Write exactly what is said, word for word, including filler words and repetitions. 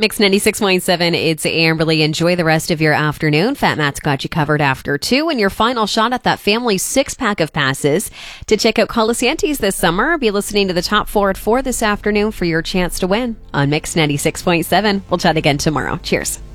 Mix ninety-six point seven, it's Amberly. Enjoy the rest of your afternoon. Fat Matt's got you covered after two. And your final shot at that family six-pack of passes to check out Colasantes this summer. Be listening to the top four at four this afternoon for your chance to win on Mix ninety-six point seven. We'll chat again tomorrow. Cheers.